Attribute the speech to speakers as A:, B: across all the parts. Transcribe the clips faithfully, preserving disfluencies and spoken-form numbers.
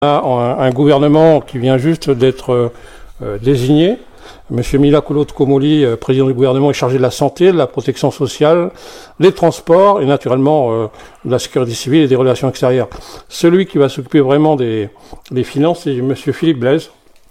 A: a un, un gouvernement qui vient juste d'être euh, désigné. Monsieur Mila Koulot-Komoli, euh, président du gouvernement, est chargé de la santé, de la protection sociale, des transports et naturellement euh, de la sécurité civile et des relations extérieures. Celui qui va s'occuper vraiment des, des finances, c'est monsieur Philippe Blaise,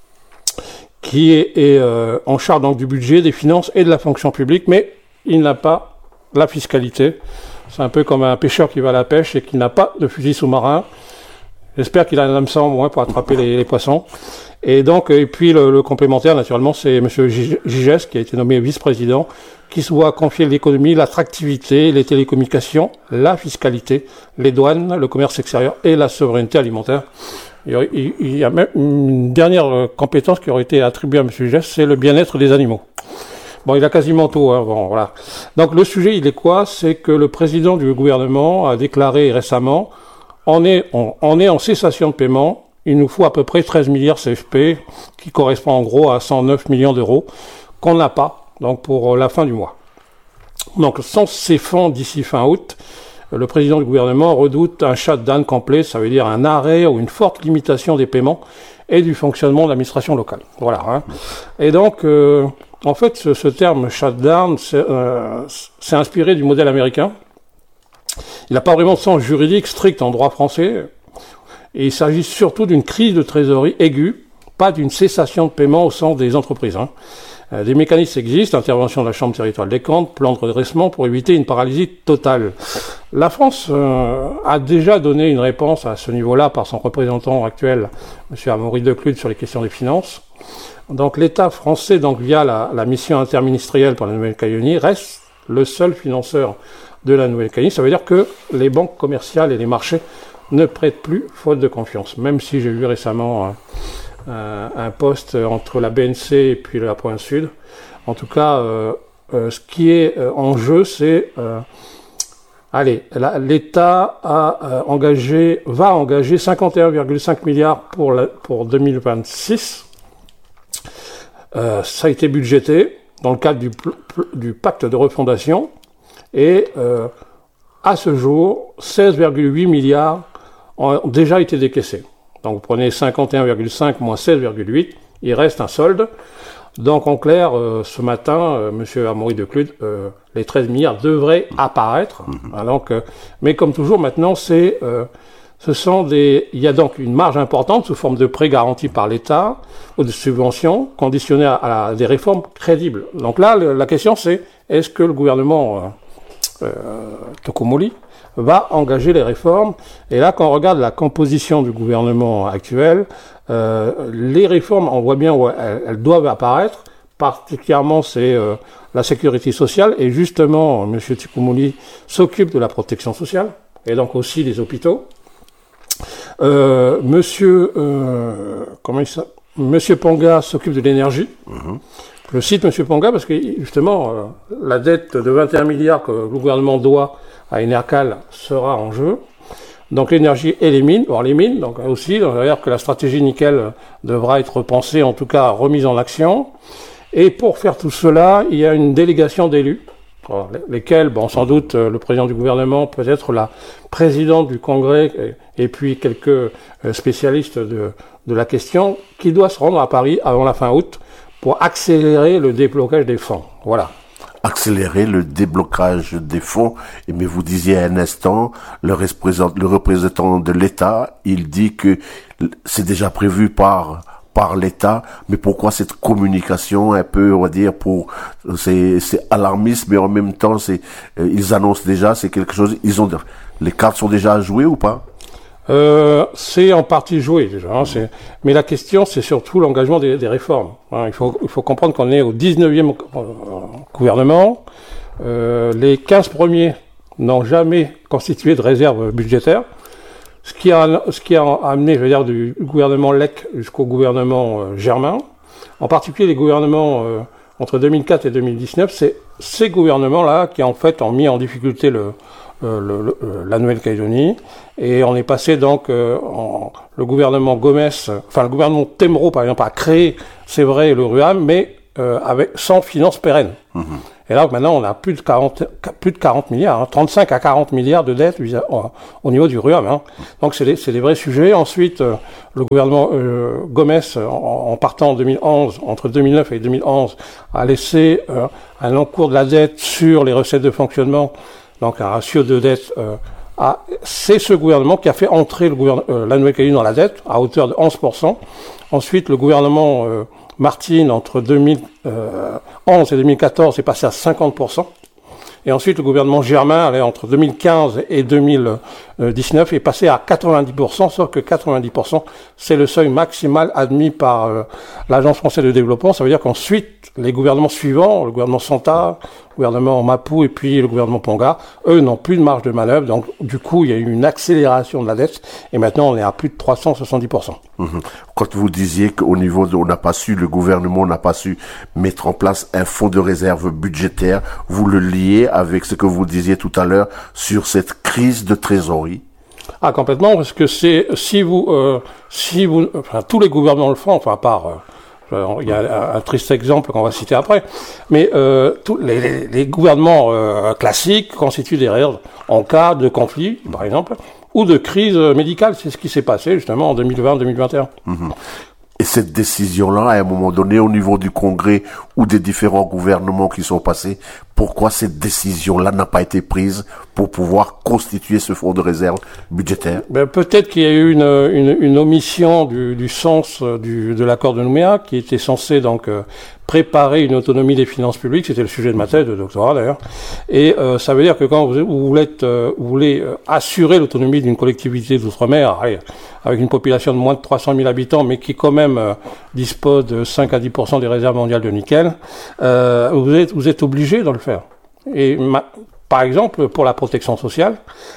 A: qui est, est euh, en charge donc du budget, des finances et de la fonction publique, mais il n'a pas la fiscalité. C'est un peu comme un pêcheur qui va à la pêche et qui n'a pas de fusil sous-marin. J'espère qu'il a un hameçon au moins pour attraper les, les poissons. Et donc, et puis le, le complémentaire, naturellement, c'est M. Gigès, qui a été nommé vice-président, qui se voit confier l'économie, l'attractivité, les télécommunications, la fiscalité, les douanes, le commerce extérieur et la souveraineté alimentaire. Il y, a, il y a même une dernière compétence qui aurait été attribuée à M. Gigès, c'est le bien-être des animaux. Bon, il a quasiment tout, hein, bon, voilà. Donc le sujet, il est quoi? C'est que le président du gouvernement a déclaré récemment On est, on, on est en cessation de paiement, il nous faut à peu près treize milliards C F P, qui correspond en gros à cent neuf millions d'euros, qu'on n'a pas, donc pour la fin du mois. Donc sans ces fonds d'ici fin août, le président du gouvernement redoute un shutdown complet, ça veut dire un arrêt ou une forte limitation des paiements et du fonctionnement de l'administration locale. Voilà. Hein. Et donc, euh, en fait, ce, ce terme shutdown, c'est, euh, c'est inspiré du modèle américain. Il n'a pas vraiment de sens juridique strict en droit français. Et il s'agit surtout d'une crise de trésorerie aiguë, pas d'une cessation de paiement au sens des entreprises. Hein. Euh, des mécanismes existent, intervention de la Chambre territoriale des comptes, plan de redressement pour éviter une paralysie totale. La France euh, a déjà donné une réponse à ce niveau-là par son représentant actuel, M. Amaury Declude, sur les questions des finances. Donc l'État français, donc via la, la mission interministérielle pour la Nouvelle-Calédonie, reste le seul financeur de la Nouvelle-Calédonie. Ça veut dire que les banques commerciales et les marchés ne prêtent plus, faute de confiance. Même si j'ai vu récemment un, un, un poste entre la B N C et puis la Province Sud. En tout cas, euh, euh, ce qui est euh, en jeu, c'est... Euh, allez, la, l'État a euh, engagé, va engager cinquante et un virgule cinq milliards pour, la, pour deux mille vingt-six. Euh, ça a été budgété dans le cadre du, du pacte de refondation. Et euh, à ce jour, seize virgule huit milliards ont déjà été décaissés. Donc vous prenez cinquante et un virgule cinq moins seize virgule huit, il reste un solde. Donc en clair, euh, ce matin, euh, M. Amaury Declude, euh, les treize milliards devraient apparaître. Hein, donc, euh, mais comme toujours, maintenant, c'est, euh, ce sont des, il y a donc une marge importante sous forme de prêts garantis par l'État ou de subventions conditionnées à, à des réformes crédibles. Donc là, le, la question c'est, est-ce que le gouvernement euh, Euh, Tokomoli va engager les réformes. Et là, quand on regarde la composition du gouvernement actuel, euh, les réformes, on voit bien où elles, elles doivent apparaître. Particulièrement, c'est euh, la sécurité sociale. Et justement, M. Tokomoli s'occupe de la protection sociale et donc aussi des hôpitaux. Euh, monsieur, euh, comment il s'appelle Monsieur Ponga s'occupe de l'énergie. Mmh. Je cite M. Ponga parce que, justement, euh, la dette de vingt et un milliards que le gouvernement doit à Enercal sera en jeu. Donc l'énergie et les mines, voire les mines, donc aussi, d'ailleurs que la stratégie nickel devra être repensée, en tout cas remise en action. Et pour faire tout cela, il y a une délégation d'élus, lesquels, bon, sans doute, le président du gouvernement, peut-être la présidente du Congrès, et, et puis quelques spécialistes de, de la question, qui doit se rendre à Paris avant la fin août, pour accélérer le déblocage des fonds. Voilà.
B: Accélérer le déblocage des fonds. Et mais vous disiez à un instant, le représentant, le représentant de l'État, il dit que c'est déjà prévu par par l'État, mais pourquoi cette communication un peu, on va dire, pour c'est c'est alarmiste, mais en même temps c'est euh, ils annoncent déjà, c'est quelque chose, ils ont les cartes sont déjà jouées ou pas?
A: Euh, c'est en partie joué déjà, hein, c'est... mais la question c'est surtout l'engagement des, des réformes. Hein. Il faut, il faut comprendre qu'on est au dix-neuvième gouvernement. Euh, les quinze premiers n'ont jamais constitué de réserve budgétaire, ce qui a, ce qui a amené, je veux dire, du gouvernement Lec jusqu'au gouvernement euh, Germain. En particulier les gouvernements euh, entre deux mille quatre et deux mille dix-neuf, c'est ces gouvernements-là qui en fait ont mis en difficulté le Euh, le, le, la Nouvelle-Calédonie, et on est passé donc euh, en, le gouvernement Gomes, enfin le gouvernement Temreau par exemple a créé, c'est vrai, le RUAM, mais euh, avec sans finances pérennes. Mmh. Et là, maintenant, on a plus de quarante, plus de quarante milliards, hein, trente-cinq à quarante milliards de dettes au, au niveau du R U A M. Hein. Donc, c'est des, c'est des vrais sujets. Ensuite, euh, le gouvernement euh, Gomes, en, en partant en deux mille onze, entre deux mille neuf et deux mille onze, a laissé euh, un encours de la dette sur les recettes de fonctionnement, donc un ratio de dette. Euh, à, c'est ce gouvernement qui a fait entrer le gouvernement, euh, la Nouvelle-Calédonie dans la dette à hauteur de onze pour cent. Ensuite, le gouvernement euh, Martine, entre deux mille onze et deux mille quatorze, est passé à cinquante pour cent. Et ensuite, le gouvernement Germain, allait entre deux mille quinze et deux mille dix-neuf, est passé à quatre-vingt-dix pour cent, sauf que quatre-vingt-dix pour cent, c'est le seuil maximal admis par euh, l'Agence française de développement. Ça veut dire qu'ensuite, les gouvernements suivants, le gouvernement Santa, le gouvernement Mapou et puis le gouvernement Ponga, eux n'ont plus de marge de manœuvre. Donc, du coup, il y a eu une accélération de la dette et maintenant, on est à plus de trois cent soixante-dix pour cent.
B: Mmh. Quand vous disiez qu'au niveau de, on n'a pas su, le gouvernement n'a pas su mettre en place un fonds de réserve budgétaire, vous le liez avec ce que vous disiez tout à l'heure sur cette crise de trésorerie?
A: Ah, complètement, parce que c'est, si vous, euh, si vous, enfin, tous les gouvernements le font, enfin, à part, euh, il y a un, un triste exemple qu'on va citer après, mais euh, tous les, les, les gouvernements euh, classiques constituent des réserves en cas de conflit, par exemple, ou de crise médicale. C'est ce qui s'est passé, justement, en deux mille vingt deux mille vingt et un.
B: Mmh. Et cette décision-là, à un moment donné, au niveau du Congrès ou des différents gouvernements qui sont passés, pourquoi cette décision-là n'a pas été prise pour pouvoir constituer ce fonds de réserve budgétaire?
A: Ben, peut-être qu'il y a eu une, une, une omission du, du sens du, de l'accord de Nouméa, qui était censé donc euh, préparer une autonomie des finances publiques. C'était le sujet de ma thèse de doctorat d'ailleurs. Et euh, ça veut dire que quand vous, vous voulez, euh, vous voulez euh, assurer l'autonomie d'une collectivité d'outre-mer, avec une population de moins de trois cent mille habitants, mais qui quand même euh, dispose de cinq à dix pour cent des réserves mondiales de nickel, euh, vous êtes, vous êtes obligé de le faire. Et ma, par exemple, pour la protection sociale,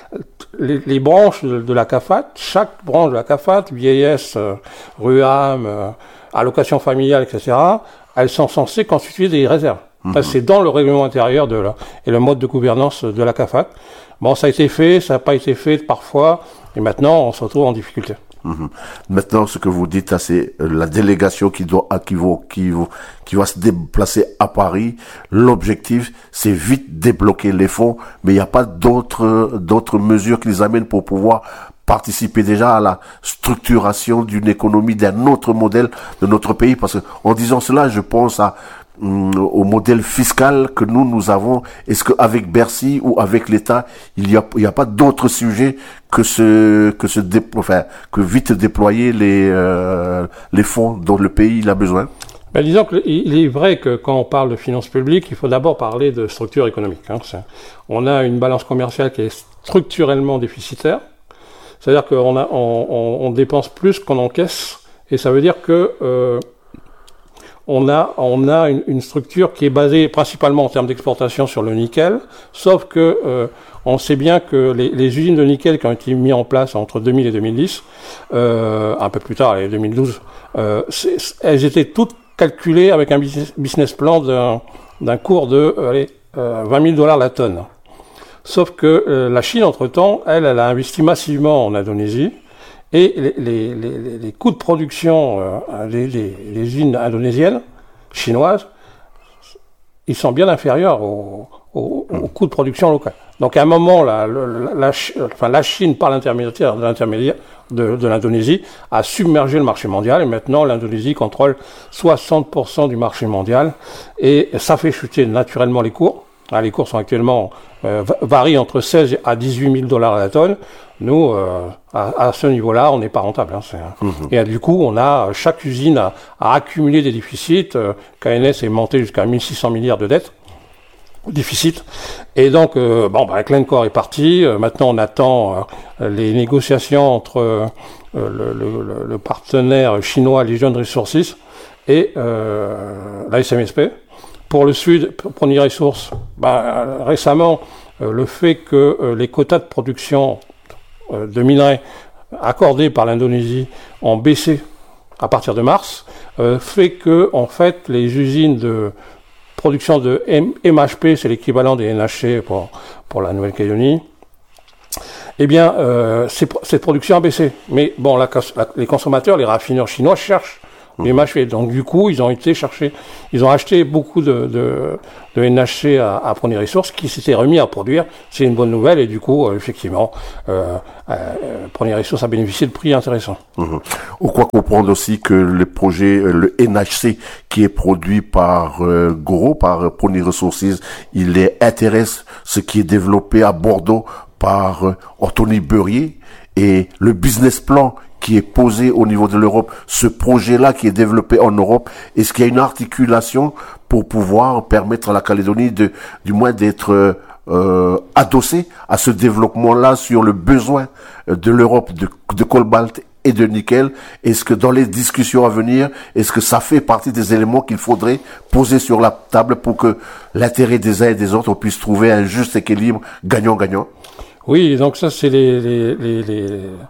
A: les, les branches de, de la C A F A T, chaque branche de la C A F A T, vieillesse, euh, R U A M, euh, allocation familiale, et cetera, elles sont censées constituer des réserves. Mmh. C'est dans le règlement intérieur de la, et le mode de gouvernance de la C A F A T. Bon, ça a été fait, ça n'a pas été fait parfois, et maintenant on se retrouve en difficulté.
B: Mmh. Maintenant, ce que vous dites, c'est la délégation qui doit, qui va, qui va, qui va se déplacer à Paris. L'objectif, c'est vite débloquer les fonds, mais il n'y a pas d'autres, d'autres mesures qui les amènent pour pouvoir participer déjà à la structuration d'une économie, d'un autre modèle de notre pays. Parce que, en disant cela, je pense à au modèle fiscal que nous, nous avons. Est-ce qu'avec Bercy ou avec l'État, il n'y a, il y a pas d'autres sujets que ce, que ce dé, enfin, que vite déployer les, euh, les fonds dont le pays il a besoin?
A: Ben, disons qu'il est vrai que quand on parle de finances publiques, il faut d'abord parler de structure économique. Hein. On a une balance commerciale qui est structurellement déficitaire. C'est-à-dire qu'on a, on, on, on dépense plus qu'on encaisse. Et ça veut dire que, euh, On a, on a une, une structure qui est basée principalement en termes d'exportation sur le nickel, sauf que euh, on sait bien que les, les usines de nickel qui ont été mises en place entre deux mille et deux mille dix, euh, un peu plus tard, et deux mille douze, euh, elles étaient toutes calculées avec un business, business plan d'un, d'un cours de allez, euh, vingt mille dollars la tonne. Sauf que euh, la Chine, entre-temps, elle, elle a investi massivement en Indonésie. Et les, les, les, les coûts de production, euh, les, les, les usines indonésiennes, chinoises, ils sont bien inférieurs aux, aux, aux coûts de production locaux. Donc à un moment, la, la, la, enfin, la Chine, par l'intermédiaire de, l'intermédiaire de, de l'Indonésie, a submergé le marché mondial. Et maintenant, l'Indonésie contrôle soixante pour cent du marché mondial. Et ça fait chuter naturellement les cours. Les cours sont actuellement euh, varient entre seize à dix-huit mille dollars à la tonne. Nous, euh, à, à ce niveau-là, on n'est pas rentable. Hein, c'est, mmh. Et euh, du coup, on a chaque usine a, a accumulé des déficits. Euh, K N S est monté jusqu'à mille six cents milliards de dettes, déficit. Et donc, euh, bon, bah, Glencore est parti. Euh, maintenant, on attend euh, les négociations entre euh, le, le, le partenaire chinois Legion Resources et euh, la S M S P. Pour le Sud, pour Nîmes Resources, bah, récemment, euh, le fait que euh, les quotas de production euh, de minerais accordés par l'Indonésie ont baissé à partir de mars, euh, fait que, en fait, les usines de production de M H P, c'est l'équivalent des N H C pour, pour la Nouvelle-Calédonie, eh bien, euh, cette production a baissé. Mais bon, la, la, les consommateurs, les raffineurs chinois cherchent du M H P. Donc du coup, ils ont été chercher, ils ont acheté beaucoup de, de, de N H C à, à Premier Resources qui s'était remis à produire. C'est une bonne nouvelle et du coup, euh, effectivement, euh, euh, Premier Resources a bénéficié de prix intéressants.
B: Mmh. On croit comprendre aussi que le projet, le N H C qui est produit par euh, Goro, par euh, Premier Resources, il les intéresse, ce qui est développé à Bordeaux par euh, Anthony Beurier, et le business plan qui est posé au niveau de l'Europe, ce projet-là qui est développé en Europe, est-ce qu'il y a une articulation pour pouvoir permettre à la Calédonie de, du moins d'être euh, adossée à ce développement-là sur le besoin de l'Europe de, de cobalt et de nickel? Est-ce que dans les discussions à venir, est-ce que ça fait partie des éléments qu'il faudrait poser sur la table pour que l'intérêt des uns et des autres, on puisse trouver un juste équilibre gagnant-gagnant?
A: Oui, donc ça, c'est les, les, les, les,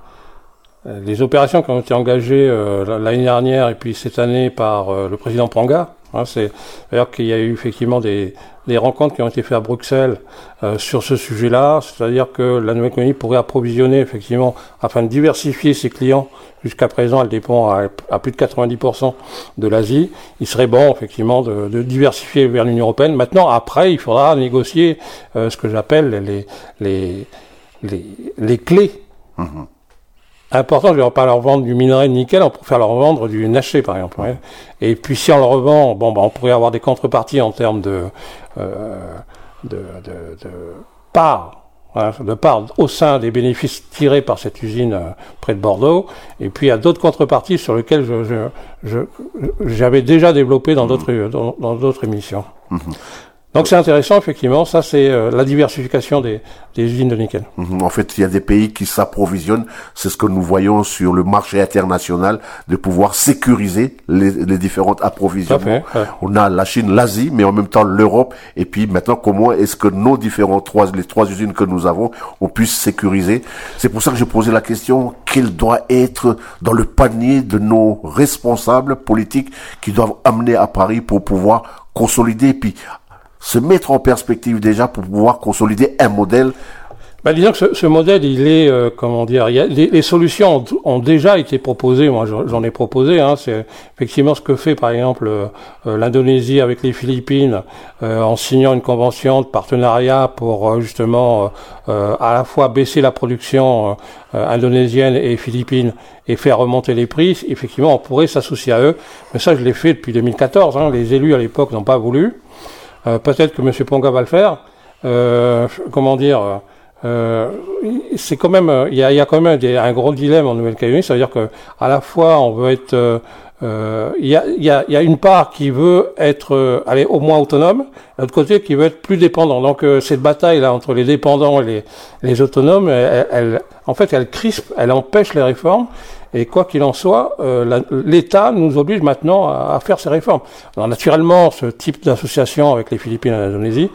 A: les opérations qui ont été engagées euh, l'année dernière et puis cette année par euh, le président Pranga. Hein, c'est d'ailleurs qu'il y a eu effectivement des, des rencontres qui ont été faites à Bruxelles euh, sur ce sujet-là, c'est-à-dire que la Nouvelle-Calédonie pourrait approvisionner effectivement afin de diversifier ses clients. Jusqu'à présent, elle dépend à, à plus de quatre-vingt-dix pour cent de l'Asie. Il serait bon effectivement de, de diversifier vers l'Union européenne. Maintenant, après, il faudra négocier euh, ce que j'appelle les les les, les clés. Mmh. Important, je ne vais pas leur vendre du minerai de nickel, on pourrait leur vendre du N H C, par exemple. Ouais. Et puis, si on le revend, bon, bah, on pourrait avoir des contreparties en termes de, euh, de, de, de parts, hein, de parts au sein des bénéfices tirés par cette usine euh, près de Bordeaux. Et puis, il y a d'autres contreparties sur lesquelles je, je, je, j'avais déjà développé dans d'autres, dans, dans d'autres émissions. Mmh. Donc c'est intéressant, effectivement, ça c'est euh, la diversification des, des usines de nickel.
B: En fait, il y a des pays qui s'approvisionnent, c'est ce que nous voyons sur le marché international, de pouvoir sécuriser les, les différents approvisionnements. Fait, ouais. On a la Chine, l'Asie, mais en même temps l'Europe, et puis maintenant comment est-ce que nos différents trois, les trois usines que nous avons, on puisse sécuriser. C'est pour ça que je posais la question, quel doit être dans le panier de nos responsables politiques qui doivent amener à Paris pour pouvoir consolider, puis se mettre en perspective déjà pour pouvoir consolider un modèle.
A: Bah, disons que ce, ce modèle, il est, euh, comment dire, il y a, les, les solutions ont, ont déjà été proposées. Moi, j'en ai proposé. Hein, c'est effectivement ce que fait, par exemple, euh, l'Indonésie avec les Philippines, euh, en signant une convention de partenariat pour euh, justement euh, à la fois baisser la production euh, indonésienne et philippine et faire remonter les prix. Effectivement, on pourrait s'associer à eux. Mais ça, je l'ai fait depuis deux mille quatorze. Hein, les élus à l'époque n'ont pas voulu. Euh, peut-être que M. Ponga va le faire. Euh, comment dire euh, C'est quand même, il y a, y a quand même des, un gros dilemme en Nouvelle-Calédonie. Ça veut dire que à la fois on veut être, il euh, y, a, y, a, y a une part qui veut être, euh, aller au moins autonome, l'autre côté qui veut être plus dépendant. Donc euh, cette bataille là entre les dépendants et les, les autonomes, elle, elle, en fait, elle crispe, elle empêche les réformes. Et quoi qu'il en soit, euh, la, l'État nous oblige maintenant à, à faire ces réformes. Alors naturellement, ce type d'association avec les Philippines et l'Indonésie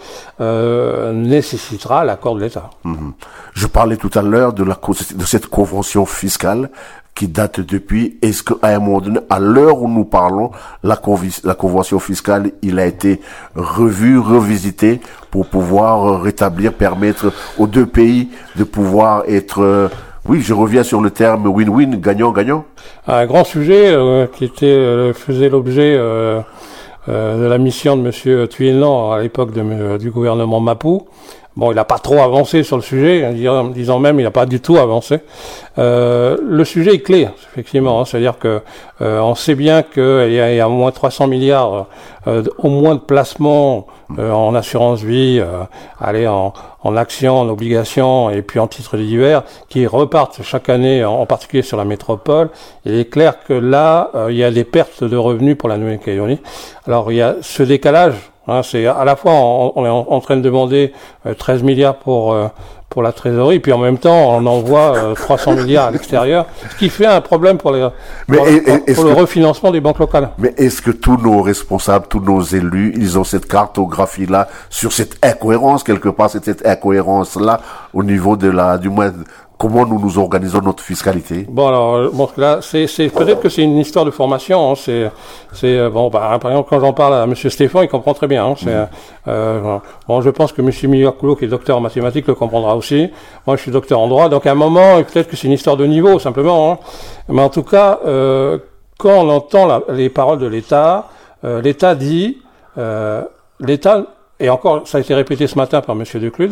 A: euh, nécessitera l'accord de l'État.
B: Mmh. Je parlais tout à l'heure de, la, de cette convention fiscale qui date depuis. Est-ce qu'à un moment donné, à l'heure où nous parlons, la, convi- la convention fiscale, il a été revu, revisité pour pouvoir rétablir, permettre aux deux pays de pouvoir être... Euh, Oui, je reviens sur le terme win-win, gagnant-gagnant.
A: Un grand sujet euh, qui était euh, faisait l'objet euh, euh, de la mission de Monsieur Tuénan à l'époque de, euh, du gouvernement Mapou. Bon, il n'a pas trop avancé sur le sujet, en disant même il n'a pas du tout avancé. Euh, le sujet est clé, effectivement. Hein, c'est-à-dire que euh, on sait bien qu'il y a, il y a au moins trois cents milliards, euh, au moins de placements euh, en assurance vie, euh, allez, en, en actions, en obligations et puis en titres divers, qui repartent chaque année, en, en particulier sur la métropole. Il est clair que là, euh, il y a des pertes de revenus pour la Nouvelle-Calédonie. Alors il y a ce décalage. Hein, c'est à la fois on, on est en, en train de demander euh, treize milliards pour euh, pour la trésorerie, puis en même temps on envoie euh, trois cents milliards à l'extérieur, ce qui fait un problème pour, les, pour,
B: mais
A: pour, pour le que, refinancement des banques locales.
B: Mais est-ce que tous nos responsables, tous nos élus, ils ont cette cartographie-là sur cette incohérence quelque part, cette, cette incohérence-là au niveau de la, du moins comment nous nous organisons notre fiscalité?
A: Bon alors bon là c'est c'est peut-être que c'est une histoire de formation. Hein, c'est c'est bon bah, par exemple quand j'en parle à Monsieur Stéphane, il comprend très bien. Hein, c'est mmh. euh, bon je pense que Monsieur Miyakulo qui est docteur en mathématiques le comprendra aussi. Moi je suis docteur en droit, donc à un moment peut-être que c'est une histoire de niveau simplement. Hein, mais en tout cas euh, quand on entend la, les paroles de l'État, euh, l'État dit, euh, l'État, et encore, ça a été répété ce matin par M. Declude,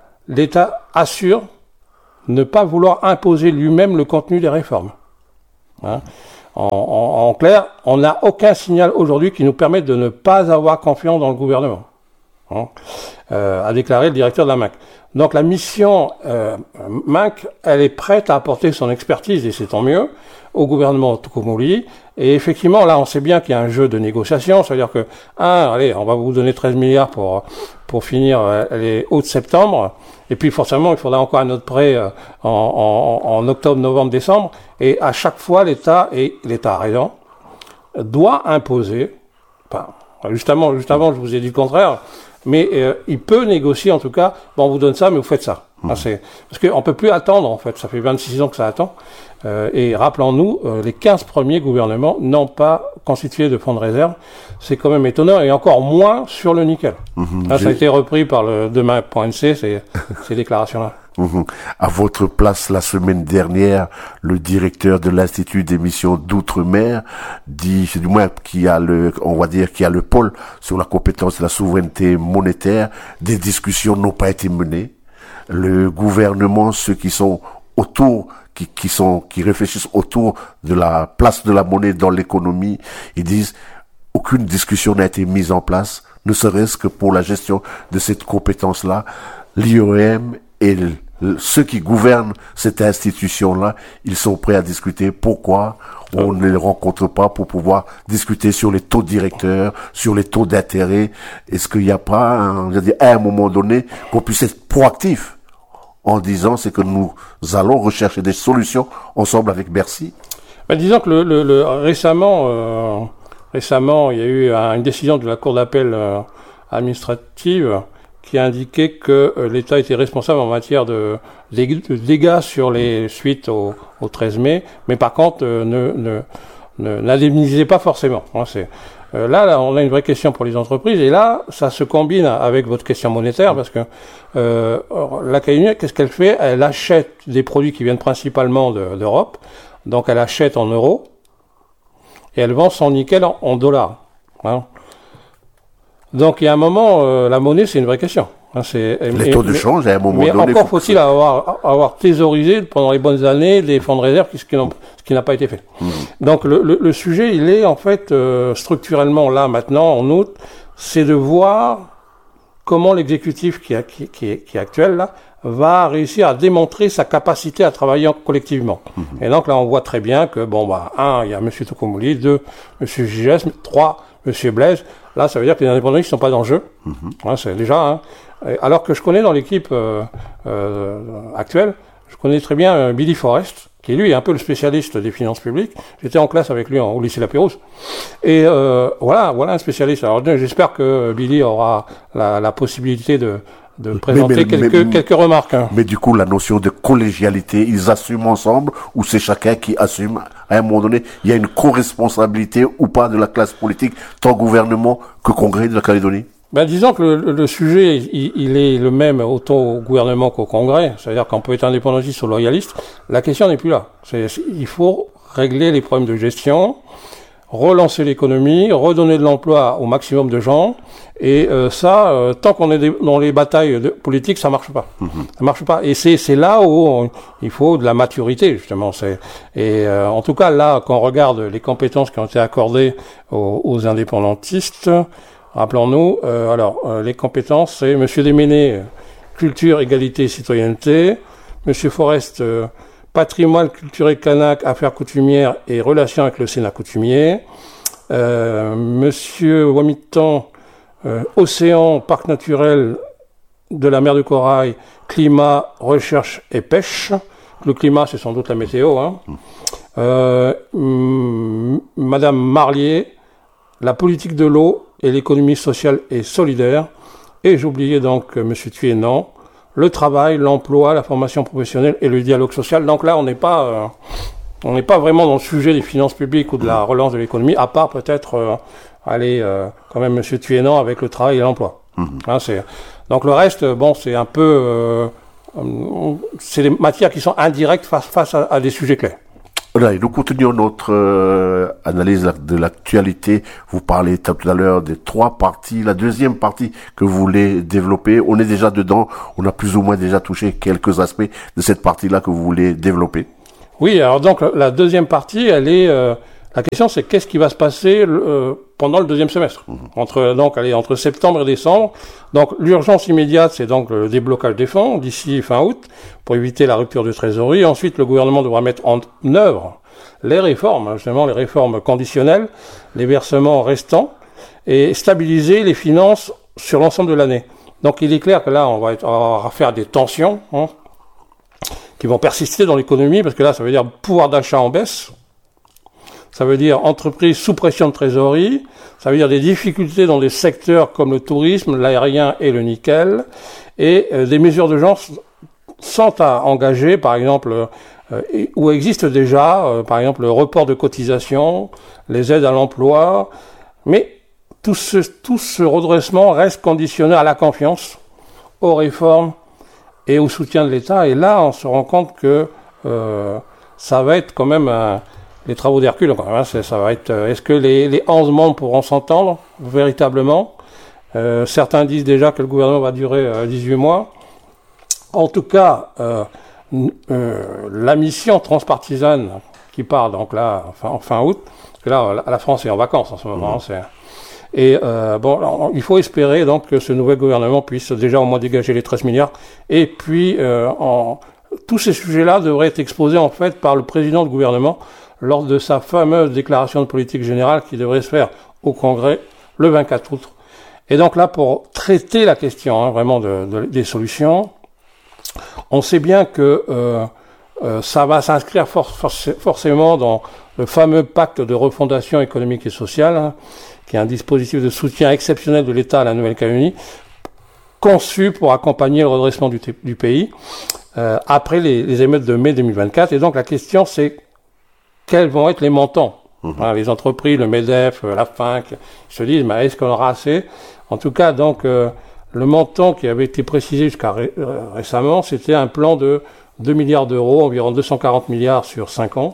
A: l'État assure ne pas vouloir imposer lui-même le contenu des réformes. Hein. En, en, en clair, on n'a aucun signal aujourd'hui qui nous permette de ne pas avoir confiance dans le gouvernement, hein, euh, a déclaré le directeur de la M A C. Donc la mission euh, M A C, elle est prête à apporter son expertise, et c'est tant mieux, au gouvernement Tokomoli. Et effectivement, là, on sait bien qu'il y a un jeu de négociation, c'est-à-dire que, un, allez, on va vous donner treize milliards pour pour finir euh, les août-septembre, et puis forcément, il faudra encore un autre prêt euh, en, en, en octobre, novembre, décembre, et à chaque fois, l'État, et l'État a raison, doit imposer, enfin, justement, juste avant, je vous ai dit le contraire, mais euh, il peut négocier, en tout cas, bon, on vous donne ça, mais vous faites ça. Mmh. C'est, parce qu'on peut plus attendre, en fait, ça fait vingt-six ans que ça attend. Euh, et rappelons-nous, euh, les quinze premiers gouvernements n'ont pas constitué de fonds de réserve. C'est quand même étonnant, et encore moins sur le nickel. Mmh, là, ça a été repris par le demain point N C, ces, ces déclarations-là.
B: Mmh. À votre place, la semaine dernière, le directeur de l'Institut d'émission d'Outre-mer dit, c'est du moins qui a le, on va dire, qui a le pôle sur la compétence de la souveraineté monétaire. Des discussions n'ont pas été menées. Le gouvernement, ceux qui sont autour, qui, qui sont, qui réfléchissent autour de la place de la monnaie dans l'économie, ils disent aucune discussion n'a été mise en place, ne serait-ce que pour la gestion de cette compétence-là. L'I O M et le, le, ceux qui gouvernent cette institution-là, ils sont prêts à discuter. Pourquoi on ne les rencontre pas pour pouvoir discuter sur les taux directeurs, sur les taux d'intérêt? Est-ce qu'il n'y a pas, un, je veux dire, à un moment donné, qu'on puisse être proactif en disant c'est que nous allons rechercher des solutions ensemble avec Bercy?
A: Ben, disons que le, le, le récemment, euh, récemment, il y a eu une décision de la Cour d'appel euh, administrative qui a indiqué que euh, l'État était responsable en matière de, de dégâts sur les suites au, au treize mai, mais par contre euh, ne, ne, ne n'indemnisait pas forcément. Hein, c'est, euh, là, là, on a une vraie question pour les entreprises, et là, ça se combine avec votre question monétaire, parce que euh, l'Académie, qu'est-ce qu'elle fait? Elle achète des produits qui viennent principalement de, d'Europe, donc elle achète en euros, et elle vend son nickel en, en dollars. Hein. Donc il y a un moment, euh, la monnaie, c'est une vraie question. Hein, c'est,
B: les
A: mais,
B: taux de change, à un moment
A: mais
B: donné...
A: Mais encore faut-il avoir, avoir thésaurisé pendant les bonnes années des fonds de réserve, ce qui, ce qui n'a pas été fait. Mmh. Donc le, le, le sujet, il est en fait euh, structurellement là, maintenant, en août, c'est de voir comment l'exécutif qui, a, qui, qui, est, qui est actuel, là, va réussir à démontrer sa capacité à travailler collectivement. Mmh. Et donc là, on voit très bien que, bon, bah, un, il y a M. Tokomoli, deux, M. J S, trois, M. Blaise. Là, ça veut dire que les indépendantistes ne sont pas dans le jeu. Mmh. Hein, c'est déjà, hein. Alors que je connais dans l'équipe euh, euh, actuelle, je connais très bien euh, Billy Forrest, qui lui est un peu le spécialiste des finances publiques. J'étais en classe avec lui en, au lycée Lapérouse. Et euh, voilà, voilà un spécialiste. Alors j'espère que Billy aura la, la possibilité de, de présenter mais, mais, quelques, mais, quelques remarques. Hein.
B: Mais du coup, la notion de collégialité, ils assument ensemble, ou c'est chacun qui assume? À un moment donné, il y a une co-responsabilité ou pas de la classe politique, tant gouvernement que Congrès de la Calédonie?
A: Ben, disons que le, le sujet, il, il est le même autant au gouvernement qu'au Congrès. C'est-à-dire qu'on peut être indépendantiste ou loyaliste. La question n'est plus là. C'est, c'est, il faut régler les problèmes de gestion, relancer l'économie, redonner de l'emploi au maximum de gens. Et euh, ça, euh, tant qu'on est des, dans les batailles de, politiques, ça marche pas. Mmh. Ça marche pas. Et c'est, c'est là où on, il faut de la maturité, justement. C'est, et euh, en tout cas, là, quand on regarde les compétences qui ont été accordées aux, aux indépendantistes, rappelons-nous, euh, alors, euh, les compétences, c'est M. Desménés, euh, culture, égalité, citoyenneté, M. Forrest, euh, patrimoine culturel kanak, affaires coutumières et relations avec le Sénat coutumier, euh, M. Wamitan, euh, océan, parc naturel de la mer de Corail, climat, recherche et pêche. Le climat, c'est sans doute la météo. Hein. Euh, m- Madame Marlier, la politique de l'eau et l'économie sociale et solidaire. Et j'oubliais donc euh, M. Thuénan, le travail, l'emploi, la formation professionnelle et le dialogue social. Donc là, on n'est pas, euh, on n'est pas vraiment dans le sujet des finances publiques ou de la relance de l'économie, à part peut-être euh, aller euh, quand même M. Thuénan avec le travail et l'emploi. Mmh. Hein, c'est, donc le reste, bon, c'est un peu, euh, c'est des matières qui sont indirectes face, face à, à des sujets clés.
B: Voilà, et nous continuons notre euh, analyse de l'actualité. Vous parlez tout à l'heure des trois parties. La deuxième partie que vous voulez développer, on est déjà dedans. On a plus ou moins déjà touché quelques aspects de cette partie-là que vous voulez développer.
A: Oui, alors donc la deuxième partie, elle est euh, la question, c'est qu'est-ce qui va se passer euh, pendant le deuxième semestre, mmh. entre donc allez entre septembre et décembre. Donc l'urgence immédiate, c'est donc le déblocage des fonds d'ici fin août pour éviter la rupture de trésorerie. Ensuite, le gouvernement devra mettre en œuvre les réformes, justement les réformes conditionnelles, les versements restants et stabiliser les finances sur l'ensemble de l'année. Donc il est clair que là, on va, être, on va faire des tensions hein, qui vont persister dans l'économie, parce que là, ça veut dire pouvoir d'achat en baisse. Ça veut dire entreprise sous pression de trésorerie. Ça veut dire des difficultés dans des secteurs comme le tourisme, l'aérien et le nickel. Et euh, des mesures d'urgence sont à engager, par exemple, euh, ou existent déjà, euh, par exemple, le report de cotisation, les aides à l'emploi. Mais tout ce, tout ce redressement reste conditionné à la confiance, aux réformes et au soutien de l'État. Et là, on se rend compte que euh, ça va être quand même un... Les travaux d'Hercule, hein, ça va être. Est-ce que les, les onze membres pourront s'entendre véritablement? euh, Certains disent déjà que le gouvernement va durer euh, dix-huit mois. En tout cas, euh, euh, la mission transpartisane qui part donc là fin, en fin août, parce que là la France est en vacances en ce moment. Mmh. C'est, et euh, bon, alors, il faut espérer donc que ce nouvel gouvernement puisse déjà au moins dégager les treize milliards. Et puis, euh, en, tous ces sujets-là devraient être exposés en fait par le président du gouvernement lors de sa fameuse déclaration de politique générale qui devrait se faire au Congrès le vingt-quatre août. Et donc là, pour traiter la question hein, vraiment de, de, des solutions, on sait bien que euh, euh, ça va s'inscrire for, for, forcément dans le fameux pacte de refondation économique et sociale, hein, qui est un dispositif de soutien exceptionnel de l'État à la Nouvelle-Calédonie, conçu pour accompagner le redressement du, du pays euh, après les, les émeutes de mai deux mille vingt-quatre. Et donc la question, c'est quels vont être les montants? Mmh. Hein, les entreprises, le MEDEF, la F I N C, se disent, mais est-ce qu'on aura assez? En tout cas, donc, euh, le montant qui avait été précisé jusqu'à ré- euh, récemment, c'était un plan de deux milliards d'euros, environ deux cent quarante milliards sur cinq ans.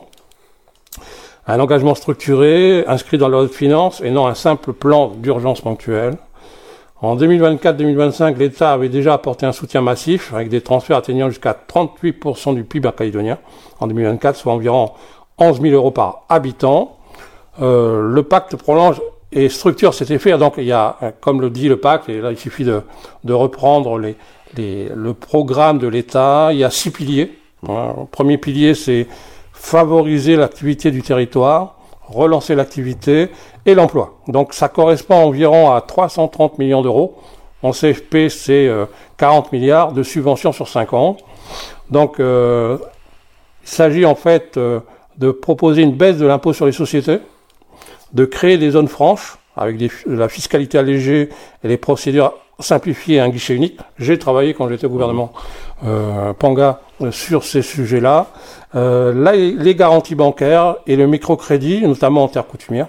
A: Un engagement structuré, inscrit dans la loi de finances, et non un simple plan d'urgence ponctuel. En deux mille vingt-quatre deux mille vingt-cinq, l'État avait déjà apporté un soutien massif, avec des transferts atteignant jusqu'à trente-huit pour cent du P I B calédonien en deux mille vingt-quatre, soit environ onze mille euros par habitant. Euh, le pacte prolonge et structure cet effet. Donc il y a, comme le dit le pacte, et là il suffit de, de reprendre les, les, le programme de l'État, il y a six piliers. Hein. Le premier pilier, c'est favoriser l'activité du territoire, relancer l'activité et l'emploi. Donc ça correspond environ à trois cent trente millions d'euros. En C F P, c'est euh, quarante milliards de subventions sur cinq ans. Donc euh, il s'agit en fait euh, de proposer une baisse de l'impôt sur les sociétés, de créer des zones franches avec des, de la fiscalité allégée et des procédures simplifiées et un guichet unique. J'ai travaillé quand j'étais au gouvernement euh, Panga euh, sur ces sujets-là. Euh, là, les garanties bancaires et le microcrédit, notamment en terres coutumières.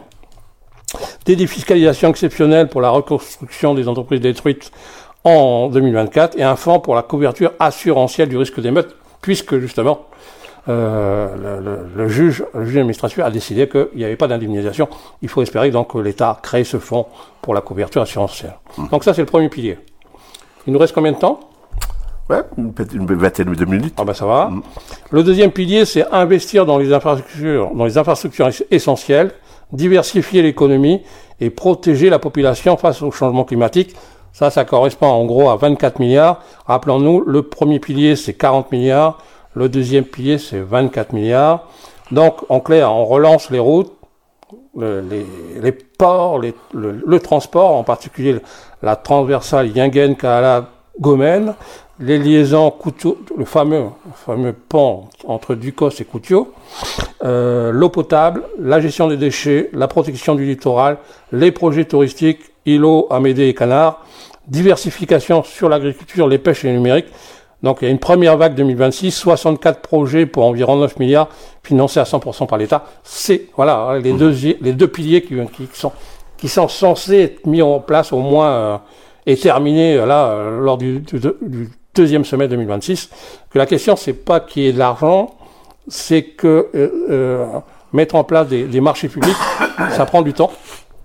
A: Des défiscalisations exceptionnelles pour la reconstruction des entreprises détruites en deux mille vingt-quatre et un fonds pour la couverture assurantielle du risque d'émeute, puisque justement, Euh, le, le, le juge, le juge administratif a décidé qu'il n'y avait pas d'indemnisation. Il faut espérer donc que l'État crée ce fonds pour la couverture assurantielle. Mmh. Donc ça, c'est le premier pilier. Il nous reste combien de temps?
B: Ouais, peut-être une vingtaine de minutes.
A: Ah ben ça va. Mmh. Le deuxième pilier, c'est investir dans les infrastructures, dans les infrastructures essentielles, diversifier l'économie et protéger la population face au changement climatique. Ça, ça correspond en gros à vingt-quatre milliards. Rappelons-nous, le premier pilier, c'est quarante milliards. Le deuxième pilier, c'est vingt-quatre milliards. Donc, en clair, on relance les routes, le, les, les ports, les, le, le transport, en particulier la transversale Yingen-Kaala-Gomène, les liaisons Koutio, le fameux, le fameux pont entre Ducos et Koutio, euh, l'eau potable, la gestion des déchets, la protection du littoral, les projets touristiques, îlots, Amédée et Canards, diversification sur l'agriculture, les pêches et le numérique. Donc il y a une première vague deux mille vingt-six, soixante-quatre projets pour environ neuf milliards, financés à cent pour cent par l'État. C'est voilà les, mmh. deux, les deux piliers qui, qui, sont, qui sont censés être mis en place au moins euh, et terminés là euh, lors du, du, du deuxième semestre deux mille vingt-six. Que la question, c'est pas qu'il y ait de l'argent, c'est que euh, euh, mettre en place des, des marchés publics, ça prend du temps.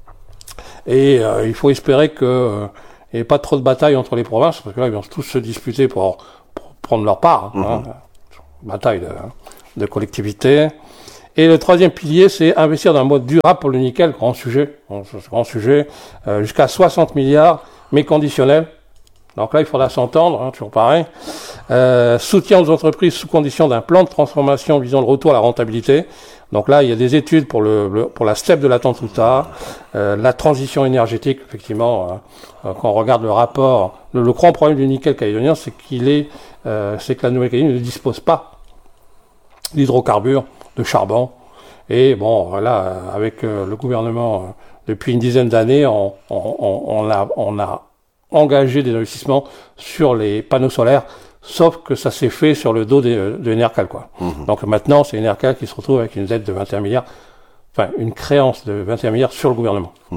A: Et euh, il faut espérer qu'il euh, n'y ait pas trop de batailles entre les provinces, parce que là, ils vont tous se disputer pour, pour prendre leur part. Hein, mmh. hein, bataille de, de collectivité. Et le troisième pilier, c'est investir dans un mode durable pour le nickel, grand sujet, grand sujet, euh, jusqu'à soixante milliards, mais conditionnel. Donc là, il faudra s'entendre, hein, toujours pareil. Euh, soutien aux entreprises sous condition d'un plan de transformation visant le retour à la rentabilité. Donc là, il y a des études pour le, le pour la steppe de la Tantouta, euh, la transition énergétique, effectivement. Euh, quand on regarde le rapport, le, le grand problème du nickel calédonien, c'est qu'il est, euh, c'est que la Nouvelle-Calédonie ne dispose pas d'hydrocarbures, de charbon. Et bon, voilà, avec euh, le gouvernement, euh, depuis une dizaine d'années, on, on, on, on a, on a engagé des investissements sur les panneaux solaires, sauf que ça s'est fait sur le dos de, de Enercal, quoi. Mmh. Donc maintenant, c'est Enercal qui se retrouve avec une dette de vingt et un milliards, enfin, une créance de vingt et un milliards sur le gouvernement. Mmh.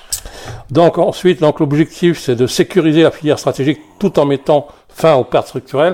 A: Donc ensuite, donc l'objectif, c'est de sécuriser la filière stratégique tout en mettant fin aux pertes structurelles.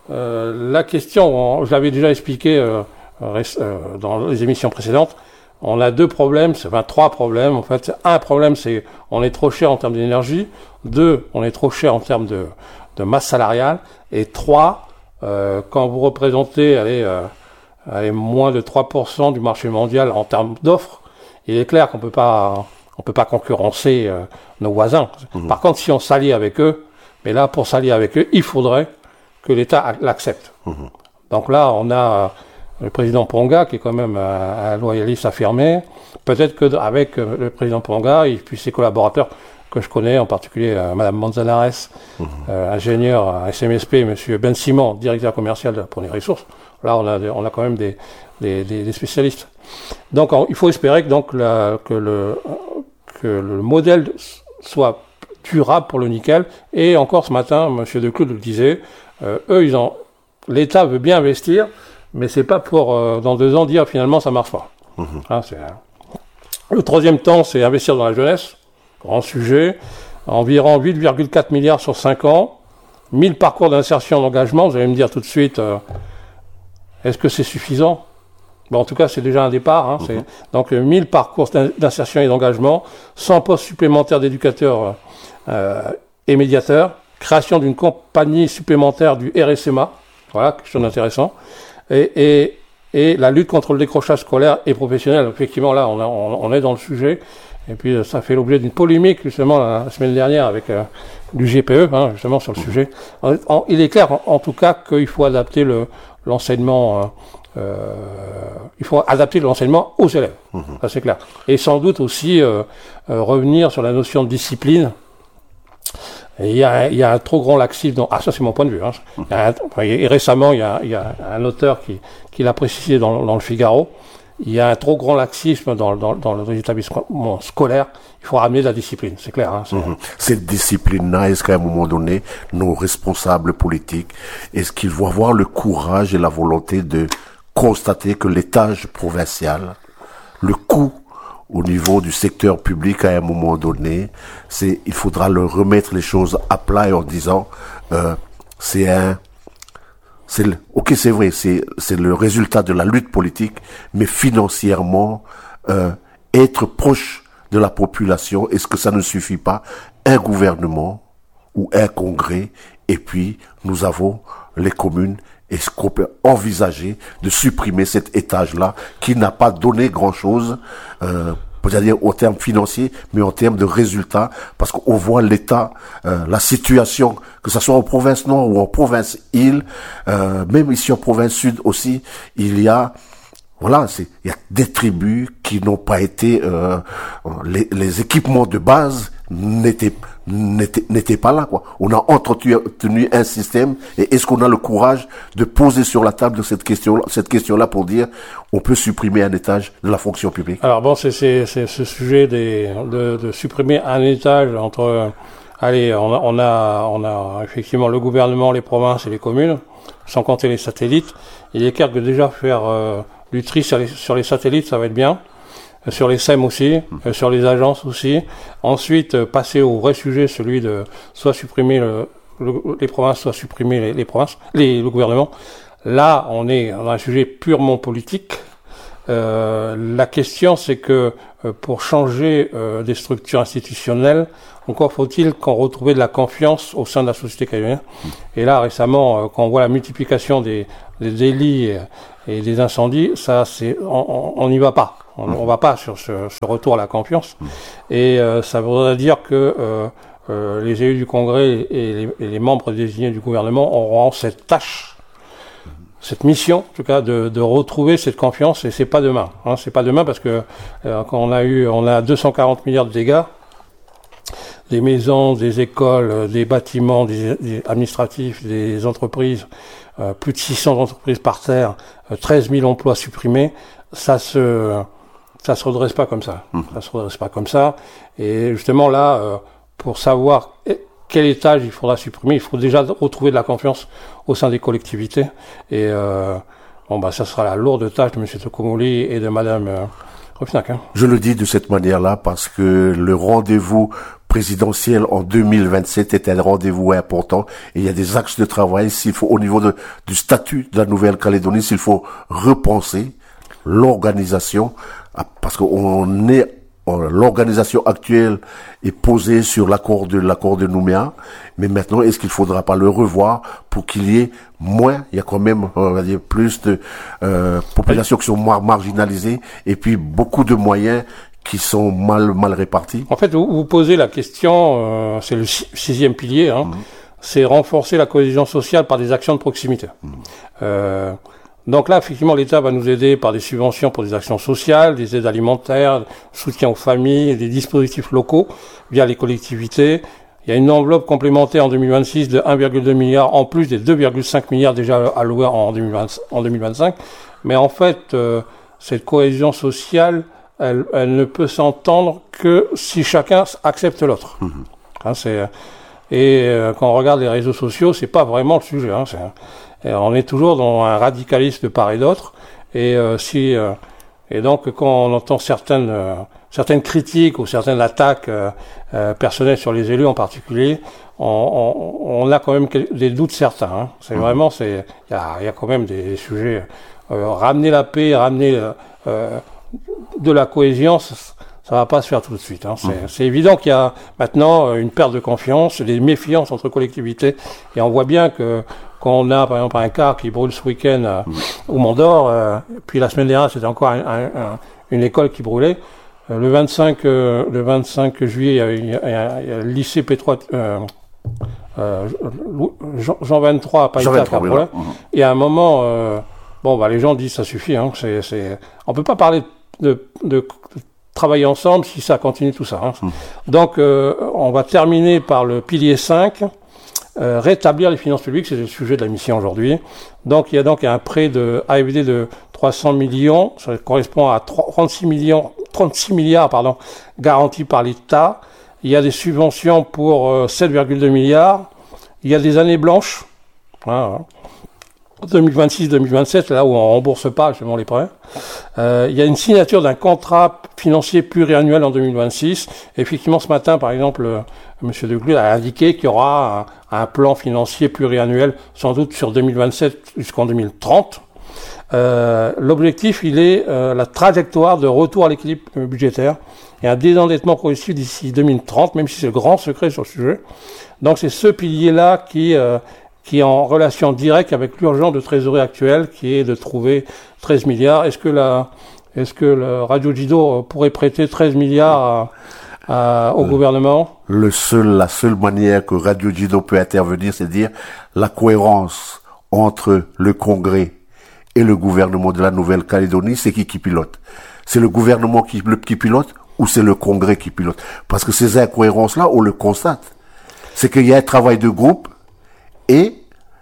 A: Euh, la question, je l'avais déjà expliqué euh, euh, dans les émissions précédentes, on a deux problèmes, c'est enfin trois problèmes en fait. Un problème, c'est on est trop cher en termes d'énergie. Deux, on est trop cher en termes de, de masse salariale. Et trois, euh, quand vous représentez allez, euh, allez, moins de trois pour cent du marché mondial en termes d'offres, il est clair qu'on peut pas on peut pas concurrencer euh, nos voisins. Mmh. Par contre, si on s'allie avec eux, mais là, pour s'allier avec eux, il faudrait que l'État l'accepte. Mmh. Donc là, on a le président Ponga, qui est quand même un, un loyaliste affirmé. Peut-être qu'avec le président Ponga, et puis ses collaborateurs que je connais, en particulier euh, Madame Manzanares, mmh. euh, ingénieur à S M S P, Monsieur Ben Simon, directeur commercial pour les ressources. Là, on a, on a quand même des, des, des, des spécialistes. Donc, on, il faut espérer que, donc, la, que, le, que le modèle soit durable pour le nickel. Et encore ce matin, Monsieur Decloud le disait, euh, eux, ils ont, l'État veut bien investir, mais c'est pas pour, euh, dans deux ans, dire finalement ça marche pas. Mmh. Hein, c'est, hein. Le troisième temps, c'est investir dans la jeunesse. Grand sujet. Environ huit virgule quatre milliards sur cinq ans. mille parcours d'insertion d'engagement. Vous allez me dire tout de suite, euh, est-ce que c'est suffisant? Bon, en tout cas, c'est déjà un départ. Hein, mmh. c'est, donc, mille parcours d'insertion et d'engagement, cent postes supplémentaires d'éducateurs euh, et médiateurs, création d'une compagnie supplémentaire du R S M A. Voilà, quelque chose d'intéressant. Et, et, et la lutte contre le décrochage scolaire et professionnel. Effectivement, là, on, a, on, on est dans le sujet. Et puis, ça fait l'objet d'une polémique, justement, la, la semaine dernière avec euh, du G P E, hein, justement, sur le sujet. En, en, il est clair, en, en tout cas, qu'il faut adapter le, l'enseignement... Euh, euh, il faut adapter l'enseignement aux élèves. Mmh. Ça, c'est clair. Et sans doute aussi euh, euh, revenir sur la notion de discipline. Et il y a, il y a un trop grand laxisme dans... Ah, ça, c'est mon point de vue. Hein. Il y a un... enfin, et récemment, il y a, il y a un auteur qui, qui l'a précisé dans, dans le Figaro. Il y a un trop grand laxisme dans, dans, dans les établissements scolaires. Il faut ramener de la discipline, c'est clair. Hein, c'est...
B: Mmh. Cette discipline-là, est-ce qu'à un moment donné, nos responsables politiques, est-ce qu'ils vont avoir le courage et la volonté de constater que l'étage provincial, le coût au niveau du secteur public à un moment donné, c'est, il faudra leur remettre les choses à plat et en disant, euh, c'est un, c'est le, ok, c'est vrai, c'est, c'est le résultat de la lutte politique, mais financièrement, euh, être proche de la population, est-ce que ça ne suffit pas? Un gouvernement ou un congrès, et puis nous avons les communes. Est-ce qu'on peut envisager de supprimer cet étage-là qui n'a pas donné grand-chose, euh, c'est-à-dire au terme financier, mais en termes de résultats, parce qu'on voit l'état, euh, la situation, que ce soit en province nord ou en province île, euh, même ici en province sud aussi, il y a, voilà, c'est, il y a des tribus qui n'ont pas été, euh, les, les équipements de base n'étaient n'était, n'était pas là, quoi. On a entretenu un système, et est-ce qu'on a le courage de poser sur la table de cette question, cette question-là pour dire, on peut supprimer un étage de la fonction publique?
A: Alors bon, c'est, c'est, c'est ce sujet des, de, de supprimer un étage entre, allez, on a, on a, on a effectivement le gouvernement, les provinces et les communes, sans compter les satellites. Il est clair que déjà faire euh, du tri sur les, sur les satellites, ça va être bien. Sur les S E M aussi, euh, sur les agences aussi. Ensuite, euh, passer au vrai sujet, celui de soit supprimer le, le, les provinces, soit supprimer les, les provinces, les, le gouvernement. Là, on est dans un sujet purement politique. Euh, la question, c'est que euh, pour changer euh, des structures institutionnelles, encore faut-il qu'on retrouve de la confiance au sein de la société calédonienne. Et là, récemment, euh, quand on voit la multiplication des, des délits et, et des incendies, ça, c'est, on n'y va pas. On ne va pas sur ce, ce retour à la confiance. Et euh, ça voudrait dire que euh, euh, les élus du Congrès et les, et les membres désignés du gouvernement auront cette tâche, cette mission, en tout cas, de, de retrouver cette confiance. Et c'est pas demain. Hein, c'est pas demain parce que euh, quand on a eu, on a deux cent quarante milliards de dégâts, des maisons, des écoles, des bâtiments, des, des administratifs, des entreprises, euh, plus de six cents entreprises par terre, euh, treize mille emplois supprimés. Ça se, ça se redresse pas comme ça. Mmh. Ça se redresse pas comme ça. Et justement là, euh, pour savoir quel étage il faudra supprimer, il faut déjà retrouver de la confiance au sein des collectivités. Et euh, bon bah ça sera la lourde tâche de M. Tokomoli et de Mme euh, Rufnac. Hein.
B: Je le dis de cette manière-là parce que le rendez-vous présidentiel en deux mille vingt-sept est un rendez-vous important et il y a des axes de travail s'il faut au niveau de, du statut de la Nouvelle-Calédonie, s'il faut repenser l'organisation parce qu'on est l'organisation actuelle est posée sur l'accord de l'accord de Nouméa, mais maintenant est-ce qu'il faudra pas le revoir pour qu'il y ait moins, il y a quand même on va dire plus de euh, populations qui sont mar- marginalisées et puis beaucoup de moyens qui sont mal mal répartis.
A: En fait, vous, vous posez la question, euh, c'est le sixième pilier, hein, mmh. c'est renforcer la cohésion sociale par des actions de proximité. Mmh. Euh, Donc là, effectivement, l'État va nous aider par des subventions pour des actions sociales, des aides alimentaires, soutien aux familles, des dispositifs locaux via les collectivités. Il y a une enveloppe complémentaire en deux mille vingt-six de un virgule deux milliard en plus des deux virgule cinq milliards déjà alloués en deux mille vingt, en deux mille vingt-cinq. Mais en fait, euh, cette cohésion sociale, elle, elle ne peut s'entendre que si chacun accepte l'autre. Mmh. Hein, c'est, et euh, quand on regarde les réseaux sociaux, c'est pas vraiment le sujet. Hein, c'est, Et on est toujours dans un radicalisme de part et d'autre, et euh, si euh, et donc quand on entend certaines euh, certaines critiques ou certaines attaques euh, euh, personnelles sur les élus en particulier, on, on, on a quand même des doutes certains. Hein. C'est mmh. vraiment c'est il y a, y a quand même des, des sujets euh, ramener la paix, ramener euh, de la cohésion. Ça, ça va pas se faire tout de suite. Hein. C'est, mmh. c'est évident qu'il y a maintenant une perte de confiance, des méfiances entre collectivités, et on voit bien que quand on a, par exemple, un car qui brûle ce week-end euh, mmh. au Mont-d'Or, euh, puis la semaine dernière, c'était encore un, un, un, une école qui brûlait. Euh, le vingt-cinq, euh, le vingt-cinq juillet, il y a, il y a, il y a le lycée P trois, euh, euh, Jean, Jean vingt-trois à Païta qui a brûlé. Mmh. Et à un moment, euh, bon, bah, les gens disent ça suffit. Hein, c'est, c'est, on peut pas parler de, de, de travailler ensemble si ça continue tout ça. Hein. Mmh. Donc, euh, on va terminer par le pilier cinq. Euh, rétablir les finances publiques, c'est le sujet de la mission aujourd'hui. Donc il y a donc un prêt de A F D de trois cents millions, ça correspond à trente-six millions, trente-six milliards pardon, garantis par l'État. Il y a des subventions pour euh, sept virgule deux milliards. Il y a des années blanches, hein, deux mille vingt-six deux mille vingt-sept, là où on rembourse pas justement les prêts. Euh, il y a une signature d'un contrat financier pluriannuel en deux mille vingt-six. Effectivement, ce matin, par exemple, euh, M. Deglude a indiqué qu'il y aura un, un plan financier pluriannuel, sans doute sur deux mille vingt-sept jusqu'en deux mille trente. Euh, l'objectif, il est euh, la trajectoire de retour à l'équilibre budgétaire et un désendettement progressif d'ici deux mille trente, même si c'est le grand secret sur le sujet. Donc c'est ce pilier-là qui... Euh, qui est en relation directe avec l'urgence de trésorerie actuelle, qui est de trouver treize milliards. Est-ce que la, est-ce que le Radio Jido pourrait prêter treize milliards à, à, au le, gouvernement?
B: Le seul, la seule manière que Radio Jido peut intervenir, c'est de dire la cohérence entre le Congrès et le gouvernement de la Nouvelle-Calédonie, c'est qui qui pilote? C'est le gouvernement qui, qui pilote ou c'est le Congrès qui pilote? Parce que ces incohérences-là, on le constate. C'est qu'il y a un travail de groupe et